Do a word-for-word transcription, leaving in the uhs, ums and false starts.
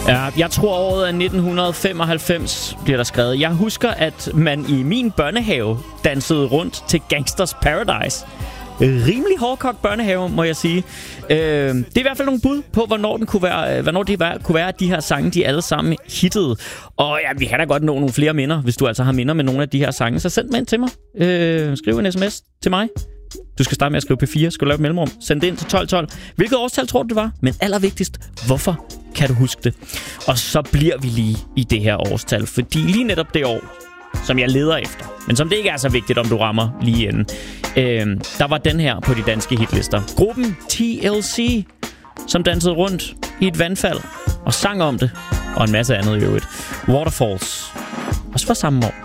Ja, jeg tror året er nitten femoghalvfems bliver der skrevet. Jeg husker, at man i min børnehave dansede rundt til Gangsters Paradise. Rimelig hårdkogt børnehave, må jeg sige. Øh, det er i hvert fald nogle bud på, hvornår, den kunne være, hvornår det var, kunne være, at de her sange, de alle sammen hittede. Og ja, vi kan da godt nå nogle flere minder, hvis du altså har minder med nogle af de her sange. Så send dem ind til mig. Øh, skriv en sms til mig. Du skal starte med at skrive P fire. Skal du lave et mellemrum? Send det ind til tolv tolv. Hvilket årstal tror du, det var? Men allervigtigst, hvorfor kan du huske det? Og så bliver vi lige i det her årstal. Fordi lige netop det år, som jeg leder efter, men som det ikke er så vigtigt, om du rammer lige inden, øh, der var den her på de danske hitlister. Gruppen T L C, som dansede rundt i et vandfald og sang om det. Og en masse andet i øvrigt. Waterfalls. Også fra samme år.